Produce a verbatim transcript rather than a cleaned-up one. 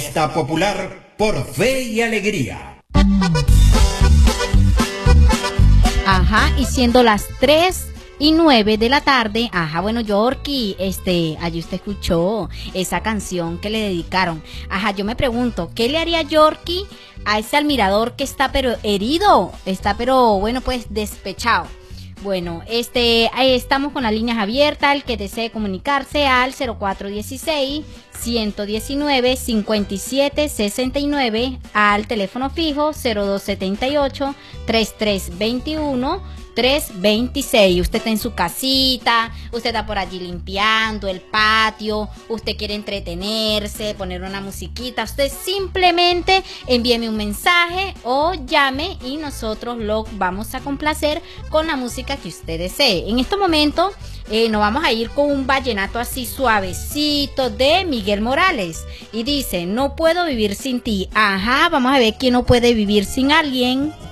Fiesta popular por fe y alegría. Ajá, y siendo las tres y nueve de la tarde, ajá, bueno, Yorkie, este, allí usted escuchó esa canción que le dedicaron. Ajá, yo me pregunto, ¿qué le haría Yorkie a ese admirador que está pero herido? Está pero, bueno, pues despechado. Bueno, este, ahí estamos con las líneas abiertas, el que desee comunicarse al cero cuatro uno seis, uno uno nueve, cinco siete seis nueve, al teléfono fijo cero dos siete ocho, tres tres dos uno, tres dos seis. Usted está en su casita, usted está por allí limpiando el patio, usted quiere entretenerse, poner una musiquita, usted simplemente envíeme un mensaje o llame y nosotros lo vamos a complacer con la música que usted desee. En este momento eh, nos vamos a ir con un vallenato así suavecito de Miguel Morales y dice: no puedo vivir sin ti. Ajá, vamos a ver quién no puede vivir sin alguien.